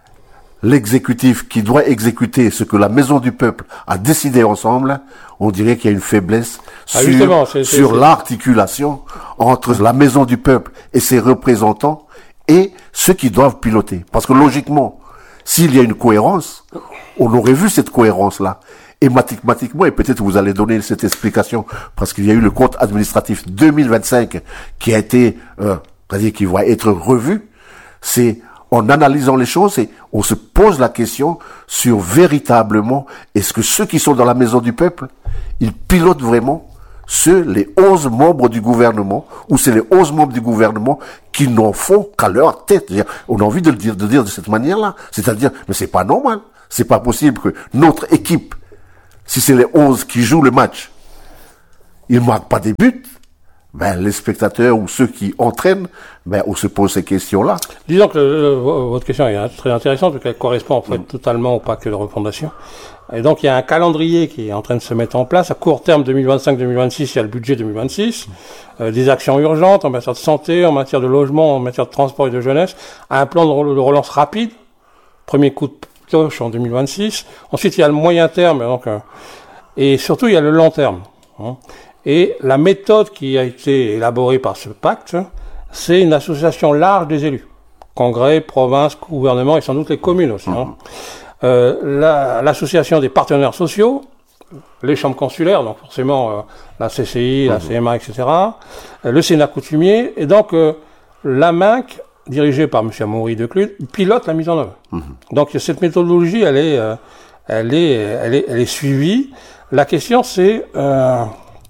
B: l'exécutif qui doit exécuter ce que la Maison du Peuple a décidé ensemble, on dirait qu'il y a une faiblesse ah, sur, c'est, c'est, sur c'est... l'articulation entre la Maison du Peuple et ses représentants et ceux qui doivent piloter. Parce que logiquement, s'il y a une cohérence, on aurait vu cette cohérence-là. Et mathématiquement, et peut-être vous allez donner cette explication, parce qu'il y a eu le compte administratif deux mille vingt-cinq qui a été, euh, c'est-à-dire qui va être revu, c'est en analysant les choses, et on se pose la question sur véritablement, est-ce que ceux qui sont dans la maison du peuple, ils pilotent vraiment ceux, les onze membres du gouvernement, ou c'est les onze membres du gouvernement qui n'en font qu'à leur tête. On a envie de le dire, de dire de cette manière-là. C'est-à-dire, mais c'est pas normal. C'est pas possible que notre équipe, si c'est les onze qui jouent le match, ils marquent pas des buts. Ben, les spectateurs ou ceux qui entraînent, ben, on se pose ces questions-là.
A: Disons que euh, votre question est très intéressante, parce qu'elle correspond en fait mmh. totalement au pacte de refondation. Et donc, il y a un calendrier qui est en train de se mettre en place. À court terme, deux mille vingt-cinq deux mille vingt-six, il y a le budget deux mille vingt-six, mmh. euh, des actions urgentes en matière de santé, en matière de logement, en matière de transport et de jeunesse, un plan de, re- de relance rapide, premier coup de pioche en deux mille vingt-six. Ensuite, il y a le moyen terme, donc, euh, et surtout, il y a le long terme. Hein. Et la méthode qui a été élaborée par ce pacte, c'est une association large des élus. Congrès, province, gouvernement et sans doute les communes aussi. Hein. Euh, la, l'association des partenaires sociaux, les chambres consulaires, donc forcément euh, la C C I, la C M A, et cetera, euh, le Sénat coutumier, et donc euh, l'A M A C, dirigée par M. Amaury Declude, pilote la mise en œuvre. Mmh. Donc cette méthodologie, elle est, euh, elle est, elle est, elle est suivie. La question, c'est euh,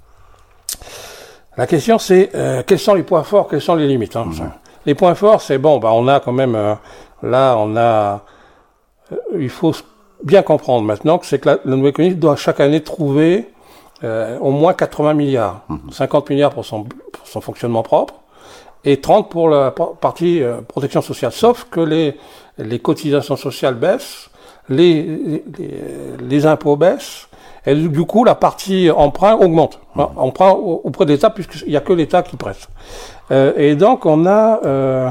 A: La question, c'est euh, quels sont les points forts, quelles sont les limites. Hein, mmh. Les points forts, c'est bon, bah on a quand même euh, là, on a, euh, il faut bien comprendre maintenant que c'est que la, la nouvelle économie doit chaque année trouver euh, au moins quatre-vingts milliards, mmh. cinquante milliards pour son, pour son fonctionnement propre et trente pour la partie euh, protection sociale. Sauf que les les cotisations sociales baissent, les les, les impôts baissent. Et du coup, la partie emprunt augmente. Mmh. Emprunt auprès de l'État, puisqu'il n'y a que l'État qui prête. Euh, et donc, on a... Euh,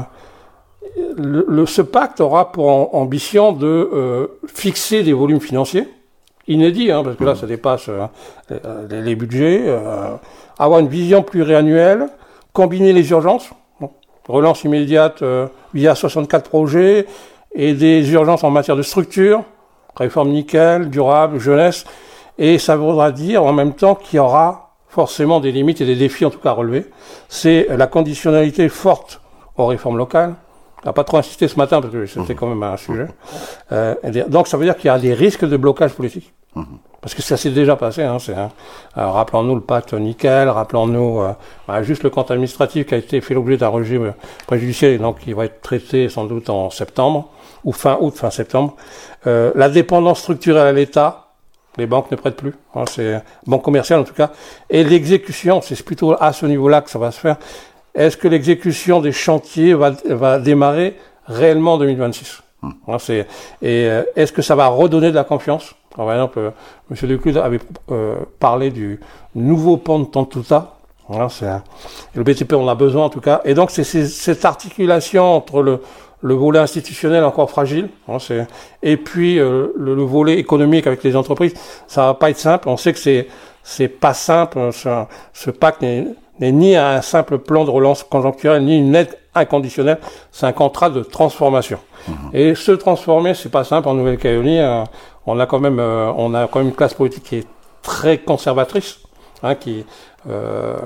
A: le, le, ce pacte aura pour en, ambition de euh, fixer des volumes financiers, inédits, hein, parce que là, ça dépasse euh, les, les budgets, euh, avoir une vision pluriannuelle, combiner les urgences, bon, relance immédiate euh, via soixante-quatre projets, et des urgences en matière de structure, réforme nickel, durable, jeunesse. Et ça voudra dire en même temps qu'il y aura forcément des limites et des défis en tout cas à relever. C'est la conditionnalité forte aux réformes locales. On n'a pas trop insisté ce matin parce que c'était quand même un sujet. Euh, donc ça veut dire qu'il y a des risques de blocage politique. Parce que ça s'est déjà passé. Hein, c'est, hein. Alors, rappelons-nous le pacte nickel, rappelons-nous euh, bah, juste le compte administratif qui a été fait l'objet d'un régime préjudiciel et donc qui va être traité sans doute en septembre ou fin août, fin septembre. Euh, la dépendance structurelle à l'État. Les banques ne prêtent plus, hein, c'est banque commerciale en tout cas. Et l'exécution, c'est plutôt à ce niveau-là que ça va se faire. Est-ce que l'exécution des chantiers va, va démarrer réellement en deux mille vingt-six mmh. hein, c'est, Et euh, est-ce que ça va redonner de la confiance? Alors, par exemple, euh, M. Declude avait euh, parlé du nouveau pont de Tontouta. Hein, c'est un, le B T P, on a besoin en tout cas. Et donc, c'est, c'est cette articulation entre le le volet institutionnel encore fragile, hein, c'est, et puis euh, le, le volet économique avec les entreprises, ça va pas être simple. On sait que c'est c'est pas simple. Ce, ce pacte n'est, n'est ni un simple plan de relance conjoncturelle, ni une aide inconditionnelle. C'est un contrat de transformation. Mmh. Et se transformer, c'est pas simple en Nouvelle-Calédonie. Euh, on a quand même, euh, on a quand même une classe politique qui est très conservatrice, hein, qui euh,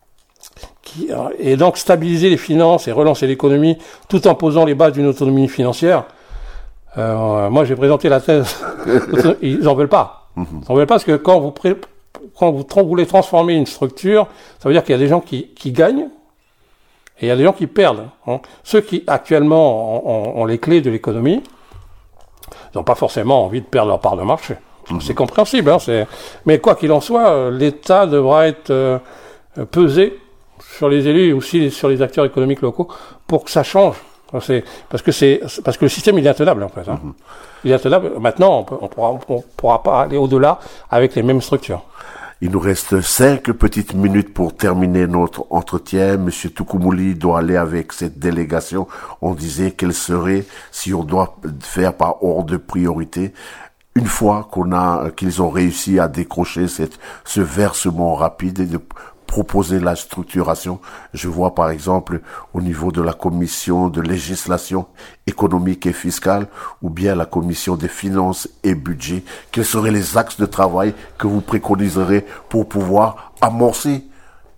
A: Qui, et donc stabiliser les finances et relancer l'économie tout en posant les bases d'une autonomie financière. Euh, moi, j'ai présenté la thèse. Ils en veulent pas. Ils en veulent pas parce que quand vous, pré- quand vous tra- voulez transformer une structure, ça veut dire qu'il y a des gens qui, qui gagnent et il y a des gens qui perdent. Hein. Ceux qui actuellement ont, ont les clés de l'économie, ils n'ont pas forcément envie de perdre leur part de marché. Mmh. C'est compréhensible. Hein, c'est... Mais quoi qu'il en soit, l'État devra être euh, pesé sur les élus et aussi sur les acteurs économiques locaux pour que ça change. C'est, parce que c'est, parce que le système il est intenable en fait. Hein. Mmh. Il est intenable. Maintenant, on, peut, on pourra, on pourra pas aller au-delà avec les mêmes structures.
B: Il nous reste cinq petites minutes pour terminer notre entretien. Monsieur Toukoumoli doit aller avec cette délégation. On disait quelle serait, si on doit faire par ordre de priorité, une fois qu'on a, qu'ils ont réussi à décrocher cette, ce versement rapide et de proposer la structuration. Je vois par exemple au niveau de la commission de législation économique et fiscale ou bien la commission des finances et budget. Quels seraient les axes de travail que vous préconiserez pour pouvoir amorcer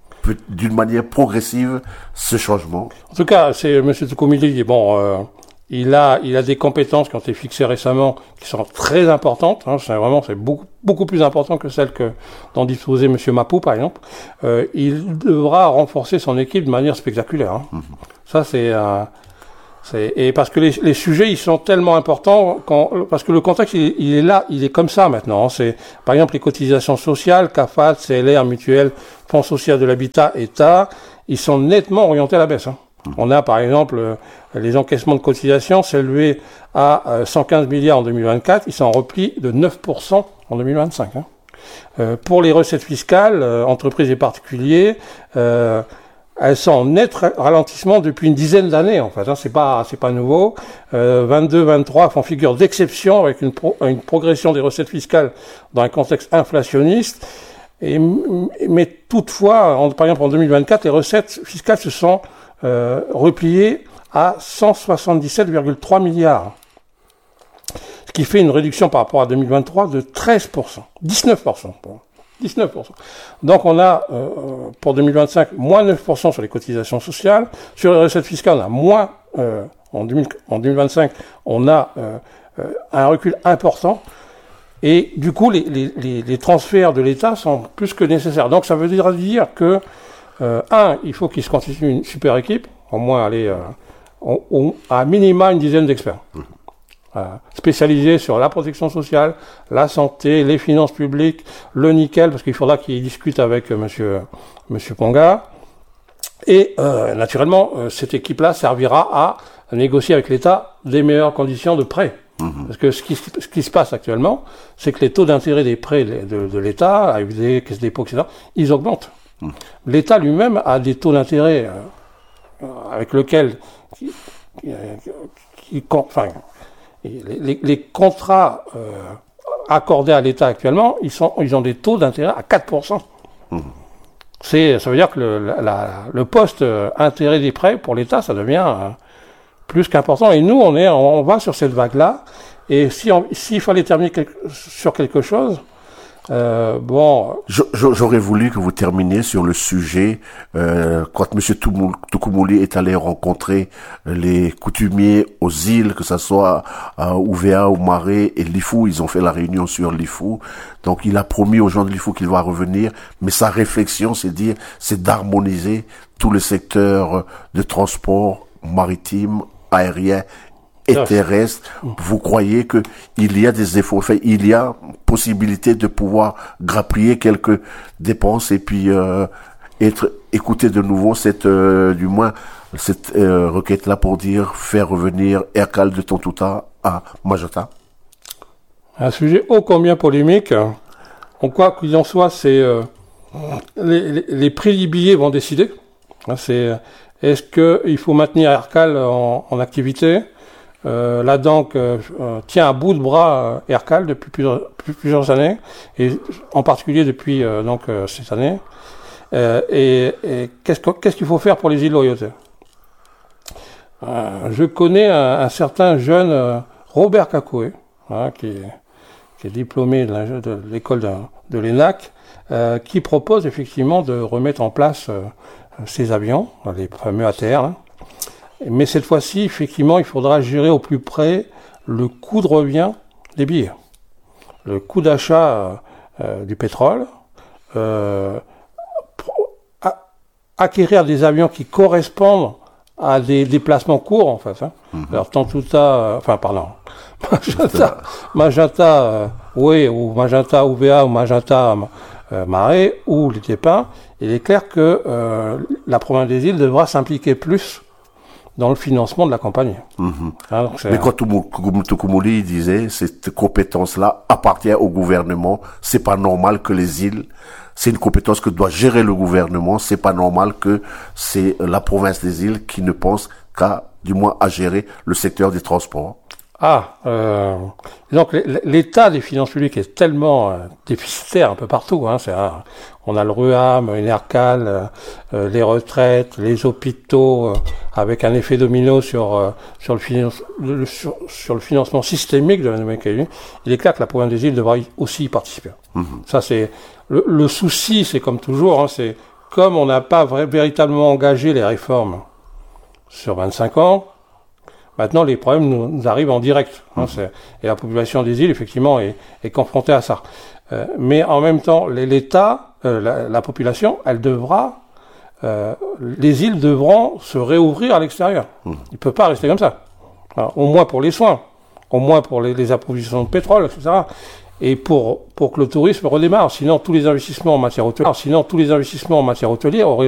B: d'une manière progressive ce changement?
A: En tout cas, c'est M. Toukoumoli, bon, euh, il a, il a des compétences qui ont été fixées récemment, qui sont très importantes. Hein, c'est vraiment, c'est beaucoup, beaucoup plus important que celles que dont disposait Monsieur Mapou, par exemple. Euh, il devra renforcer son équipe de manière spectaculaire. Hein. Mmh. Ça, c'est, euh, c'est, et parce que les, les sujets, ils sont tellement importants, quand, parce que le contexte, il, il est là, il est comme ça maintenant. Hein. C'est, par exemple, les cotisations sociales, C A F A T, C L R, Mutuelle, Fonds social de l'habitat, État, ils sont nettement orientés à la baisse. Hein. On a par exemple euh, les encaissements de cotisations s'élevaient à euh, cent quinze milliards en deux mille vingt-quatre, ils sont en repli de neuf pour cent en deux mille vingt-cinq. Hein. Euh, pour les recettes fiscales, euh, entreprises et particuliers, euh, elles sont en net ralentissement depuis une dizaine d'années en fait. Hein. C'est pas c'est pas nouveau. Euh, vingt-deux vingt-trois font figure d'exception avec une, pro, une progression des recettes fiscales dans un contexte inflationniste. Et, mais toutefois, en, par exemple en deux mille vingt-quatre, les recettes fiscales se sont Euh, replié à cent soixante-dix-sept virgule trois milliards, ce qui fait une réduction par rapport à deux mille vingt-trois de treize pour cent, dix-neuf pour cent. dix-neuf pour cent. Donc on a, euh, pour deux mille vingt-cinq, moins neuf pour cent sur les cotisations sociales. Sur les recettes fiscales, on a moins, euh, en, deux mille, en deux mille vingt-cinq, on a euh, euh, un recul important. Et du coup, les, les, les, les transferts de l'État sont plus que nécessaires. Donc ça veut dire, dire que Euh, un, il faut qu'il se constitue une super équipe, au moins aller euh, on, on, à minima une dizaine d'experts, mmh. euh, spécialisés sur la protection sociale, la santé, les finances publiques, le nickel, parce qu'il faudra qu'il discute avec euh, monsieur, monsieur Ponga. Et euh, naturellement, euh, cette équipe-là servira à négocier avec l'État des meilleures conditions de prêt. Mmh. Parce que ce qui, ce qui se passe actuellement, c'est que les taux d'intérêt des prêts de, de l'État, A U D, Caisse dépôt, et cetera, ils augmentent. L'État lui-même a des taux d'intérêt euh, avec lesquels qui, qui, qui, enfin, les, les, les contrats euh, accordés à l'État actuellement, ils, sont, ils ont des taux d'intérêt à quatre pour cent. Mmh. C'est, ça veut dire que le, la, le poste euh, intérêt des prêts pour l'État, ça devient euh, plus qu'important. Et nous, on, est, on va sur cette vague-là. Et si on, s'il fallait terminer quelque, sur quelque chose, Euh, bon,
B: je, je, j'aurais voulu que vous terminiez sur le sujet euh, quand Monsieur Toukoumoli est allé rencontrer les coutumiers aux îles, que ça soit à Ouvéa, au Marais et Lifou. Ils ont fait la réunion sur Lifou. Donc, il a promis aux gens de Lifou qu'il va revenir. Mais sa réflexion, c'est dire, c'est d'harmoniser tous les secteurs de transport maritime, aérien et terrestre. Vous croyez que il y a des efforts, enfin, il y a possibilité de pouvoir grappiller quelques dépenses et puis euh, être écouté de nouveau cette, euh, du moins cette euh, requête-là pour dire faire revenir Aircal de Tontouta à Majata.
A: Un sujet ô combien polémique. En quoi qu'il en soit, c'est euh, les, les, les prix des billets vont décider. C'est est-ce que il faut maintenir Aircal en, en activité? Euh, la D A N C euh, tient à bout de bras euh, Aircal depuis plusieurs, plusieurs années, et en particulier depuis euh, donc euh, cette année. Euh, et et qu'est-ce, que, qu'est-ce qu'il faut faire pour les îles Loyauté? euh, Je connais un, un certain jeune euh, Robert Kakoué, hein, qui, qui est diplômé de, la, de l'école de, de l'E N A C, euh, qui propose effectivement de remettre en place euh, ces avions, les fameux A T R, là. Mais cette fois-ci, effectivement, il faudra gérer au plus près le coût de revient des billets, le coût d'achat euh, euh, du pétrole, euh, a, acquérir des avions qui correspondent à des déplacements courts, en fait. Hein. Mm-hmm. Alors, Tontouta, euh, enfin, pardon, Majata, Majata, euh, oui, ou Majata Ouvéa, ou Majata euh, Marais, ou les Tépins, il est clair que euh, la province des îles devra s'impliquer plus dans le financement de la compagnie. Mmh.
B: Hein, donc mais quand Toukoumoli disait cette compétence-là appartient au gouvernement, c'est pas normal que les îles, c'est une compétence que doit gérer le gouvernement, c'est pas normal que c'est la province des îles qui ne pense qu'à, du moins, à gérer le secteur des transports.
A: Ah, euh, donc l'état des finances publiques est tellement euh, déficitaire un peu partout. Hein, c'est, hein, on a le RUAM, une Aircal, euh, les retraites, les hôpitaux, euh, avec un effet domino sur euh, sur, le finance, le, sur sur le financement systémique de la Nouvelle-Calédonie. Il est clair que la province des îles devra aussi y participer. Mmh. Ça, c'est le, le souci, c'est comme toujours, hein, c'est comme on n'a pas vrai, véritablement engagé les réformes sur vingt-cinq ans. Maintenant, les problèmes nous, nous arrivent en direct. Hein, c'est, et la population des îles, effectivement, est, est confrontée à ça. Euh, mais en même temps, l'État, euh, la, la population, elle devra... Euh, les îles devront se réouvrir à l'extérieur. Mmh. Il ne peut pas rester comme ça. Alors, au moins pour les soins, au moins pour les, les approvisionnements de pétrole, et cetera. Et pour, pour que le tourisme redémarre. Sinon, tous les investissements en matière hôtelière, sinon, tous les investissements en matière hôtelière auraient